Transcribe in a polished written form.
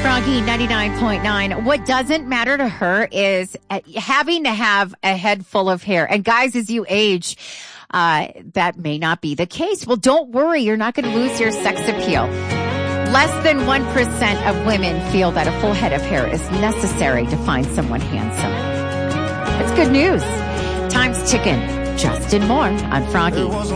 Froggy 99.9. What doesn't matter to her is having to have a head full of hair. And guys, as you age, that may not be the case. Well, don't worry. You're not going to lose your sex appeal. Less than 1% of women feel that a full head of hair is necessary to find someone handsome. It's good news. Time's ticking. Justin Moore on Froggy.